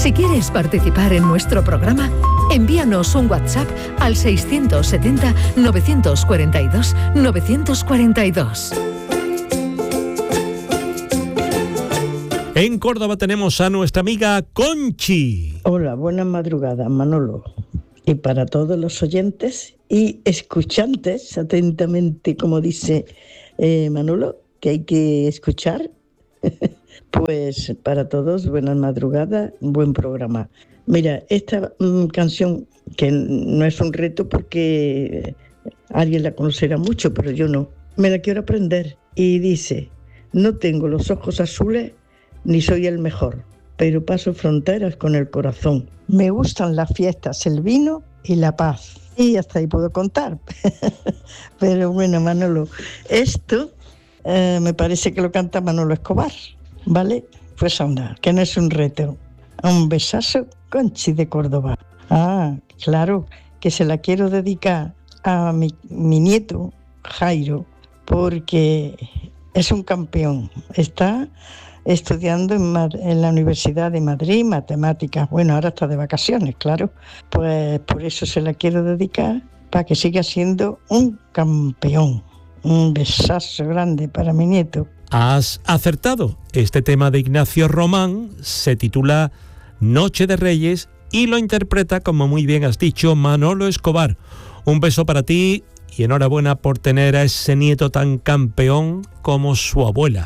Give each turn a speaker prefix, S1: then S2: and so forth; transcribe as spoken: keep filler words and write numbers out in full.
S1: Si quieres participar en nuestro programa, envíanos un WhatsApp al seiscientos setenta, novecientos cuarenta y dos, novecientos cuarenta y dos.
S2: En Córdoba tenemos a nuestra amiga Conchi.
S3: Hola, buenas madrugadas, Manolo. Y para todos los oyentes y escuchantes, atentamente, como dice eh, Manolo, que hay que escuchar, pues para todos, buenas madrugadas, buen programa. Mira, esta mm, canción, que no es un reto porque alguien la conocerá mucho, pero yo no, me la quiero aprender. Y dice: no tengo los ojos azules ni soy el mejor, pero paso fronteras con el corazón. Me gustan las fiestas, el vino y la paz. Y hasta ahí puedo contar. Pero bueno, Manolo, esto eh, me parece que lo canta Manolo Escobar, ¿vale? Pues anda, que no es un reto. Un besazo, Conchi de Córdoba. Ah, claro, que se la quiero dedicar a mi, mi nieto, Jairo, porque es un campeón. Está estudiando en, Mar- en la Universidad de Madrid, matemáticas. Bueno, ahora está de vacaciones, claro. Pues por eso se la quiero dedicar, para que siga siendo un campeón. Un besazo grande para mi nieto.
S2: Has acertado. Este tema de Ignacio Román se titula Noche de Reyes y lo interpreta, como muy bien has dicho, Manolo Escobar. Un beso para ti y enhorabuena por tener a ese nieto tan campeón como su abuela.